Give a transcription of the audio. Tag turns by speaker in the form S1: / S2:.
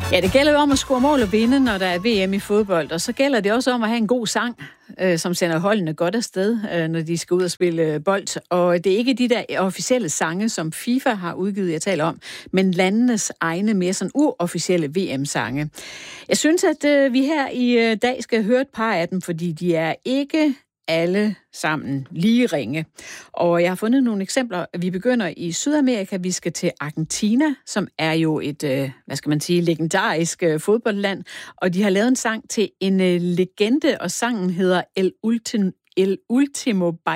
S1: Ja, det gælder jo om at score mål og vinde, når der er VM i fodbold. Og så gælder det også om at have en god sang, som sender holdene godt afsted, når de skal ud og spille bold. Og det er ikke de der officielle sange, som FIFA har udgivet, jeg taler om, men landenes egne, mere sådan uofficielle VM-sange. Jeg synes, at vi her i dag skal høre et par af dem, fordi de er ikke alle sammen lige ringe. Og jeg har fundet nogle eksempler. Vi begynder i Sydamerika. Vi skal til Argentina, som er jo et, legendarisk fodboldland. Og de har lavet en sang til en legende, og sangen hedder El Ultimo